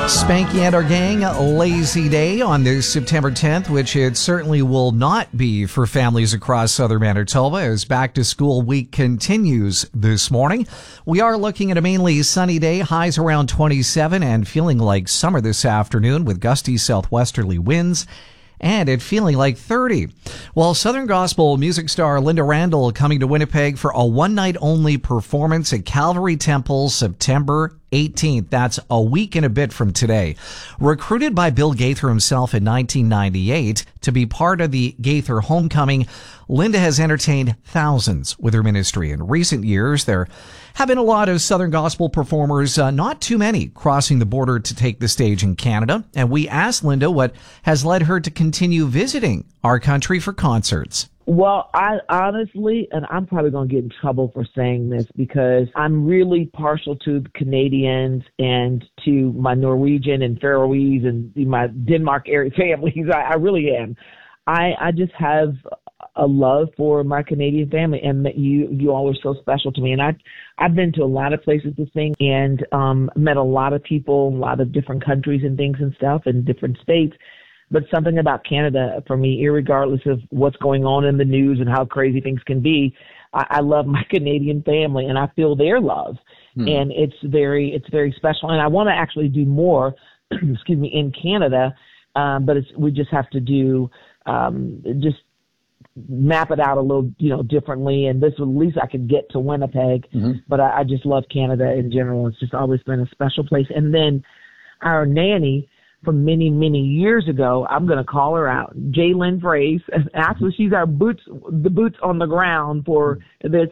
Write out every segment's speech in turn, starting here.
Spanky and our gang, lazy day on this September 10th, which it certainly will not be for families across southern Manitoba as back to school week continues this morning. We are looking at a mainly sunny day, highs around 27 and feeling like summer this afternoon with gusty southwesterly winds. And it feeling like 30. Well, Southern Gospel music star Linda Randall coming to Winnipeg for a one-night-only performance at Calvary Temple September 18th. That's a week and a bit from today. Recruited by Bill Gaither himself in 1998 to be part of the Gaither Homecoming, Linda has entertained thousands with her ministry. In recent years, there have been a lot of Southern Gospel performers, not too many, crossing the border to take the stage in Canada. And we asked Linda what has led her to continue visiting our country for concerts. Well, I honestly, and I'm probably going to get in trouble for saying this because I'm really partial to the Canadians and to my Norwegian and Faroese and my Denmark area families. I really am. I just have a love for my Canadian family, and you all are so special to me. And I've been to a lot of places to sing and met a lot of people, a lot of different countries and things and stuff in different states. But something about Canada for me, irregardless of what's going on in the news and how crazy things can be, I love my Canadian family and I feel their love. And it's very special. And I want to actually do more, in Canada. But we just have to do, just map it out a little, differently. And this, at least I could get to Winnipeg, but I just love Canada in general. It's just always been a special place. And then our nanny from many, many years ago, I'm going to call her out, Jalen Fraze. Actually, she's the boots on the ground for this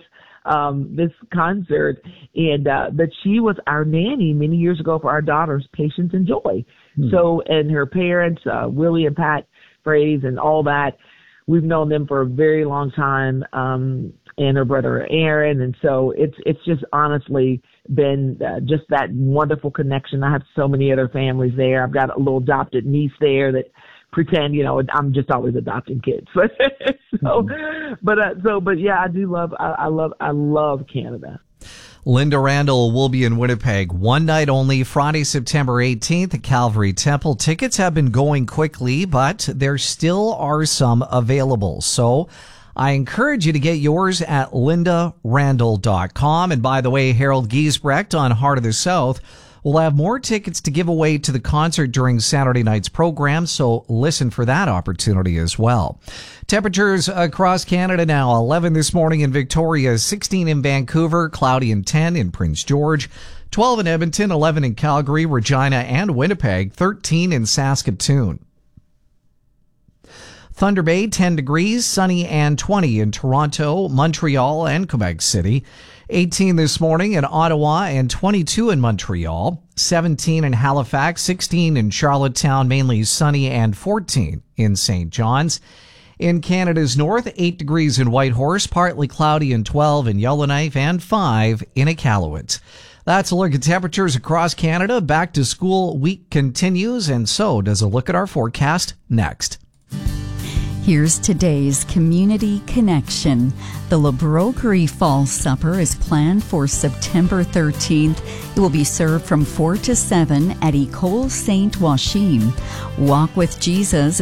concert. And, but she was our nanny many years ago for our daughters, Patience and Joy. So, and her parents, Willie and Pat Fraze and all that, we've known them for a very long time, and her brother Aaron. And so it's just honestly been just that wonderful connection. I have so many other families there. I've got a little adopted niece there that pretend, I'm just always adopting kids. But yeah, I love Canada. Linda Randall will be in Winnipeg one night only, Friday, September 18th at Calvary Temple. Tickets have been going quickly, but there still are some available. So I encourage you to get yours at lindarandall.com. And by the way, Harold Giesbrecht on Heart of the South will have more tickets to give away to the concert during Saturday night's program, so listen for that opportunity as well. Temperatures across Canada now, 11 this morning in Victoria, 16 in Vancouver, cloudy and 10 in Prince George, 12 in Edmonton, 11 in Calgary, Regina and Winnipeg, 13 in Saskatoon. Thunder Bay, 10 degrees, sunny and 20 in Toronto, Montreal and Quebec City. 18 this morning in Ottawa and 22 in Montreal, 17 in Halifax, 16 in Charlottetown, mainly sunny, and 14 in St. John's. In Canada's north, 8 degrees in Whitehorse, partly cloudy, and 12 in Yellowknife, and 5 in Iqaluit. That's a look at temperatures across Canada. Back to school week continues, and so does a look at our forecast next. Here's today's Community Connection. The Le Broquerie Fall Supper is planned for September 13th. It will be served from 4 to 7 at École Saint-Joachim. Walk with Jesus